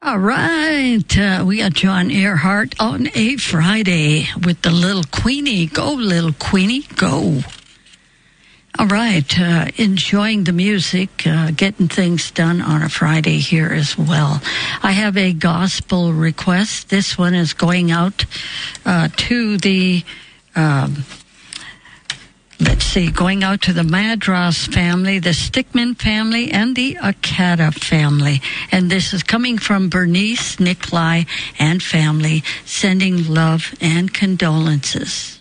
All right. We got John Earhart on a Friday with the Little Queenie. Go, Little Queenie, go. All right. Enjoying the music, getting things done on a Friday here as well. I have a gospel request. This one is going out to the... going out to the Madras family, the Stickman family, and the Akata family. And this is coming from Bernice, Nikolai, and family, sending love and condolences.